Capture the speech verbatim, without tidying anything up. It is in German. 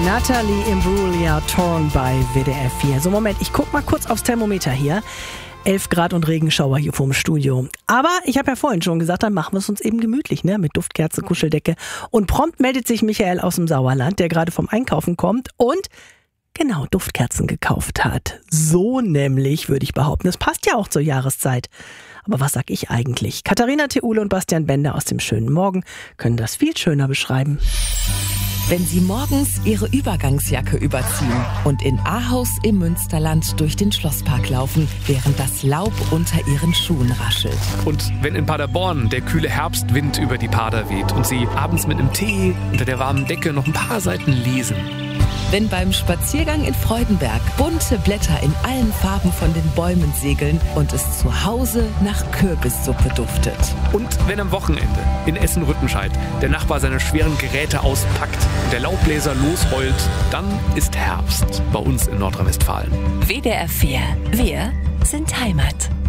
Natalie Imbruglia, Torn bei W D R vier. So, Moment, ich guck mal kurz aufs Thermometer hier. elf Grad und Regenschauer hier vorm Studio. Aber ich habe ja vorhin schon gesagt, dann machen wir es uns eben gemütlich, ne? Mit Duftkerze, Kuscheldecke. Und prompt meldet sich Michael aus dem Sauerland, der gerade vom Einkaufen kommt und genau Duftkerzen gekauft hat. So nämlich, würde ich behaupten. Das passt ja auch zur Jahreszeit. Aber was sag ich eigentlich? Katharina Theule und Bastian Bender aus dem schönen Morgen können das viel schöner beschreiben. Wenn Sie morgens Ihre Übergangsjacke überziehen und in Ahaus im Münsterland durch den Schlosspark laufen, während das Laub unter Ihren Schuhen raschelt. Und wenn in Paderborn der kühle Herbstwind über die Pader weht und Sie abends mit einem Tee unter der warmen Decke noch ein paar Seiten lesen. Wenn beim Spaziergang in Freudenberg bunte Blätter in allen Farben von den Bäumen segeln und es zu Hause nach Kürbissuppe duftet. Und wenn am Wochenende in Essen-Rüttenscheid der Nachbar seine schweren Geräte auspackt und der Laubbläser losheult, dann ist Herbst bei uns in Nordrhein-Westfalen. W D R vier. Wir sind Heimat.